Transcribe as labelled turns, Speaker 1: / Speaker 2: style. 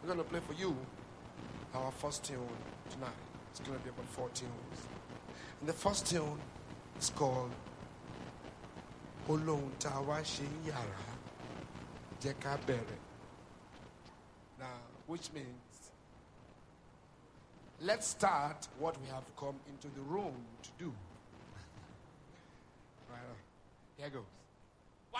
Speaker 1: We're going to play for you our first tune tonight. It's going to be about 4 tunes. And the first tune is called Olohun Ta Wa Se Yara Jẹ́ Ká Bẹ̀rẹ̀. Now, which means let's start what we have come into the room to do. Right, here goes.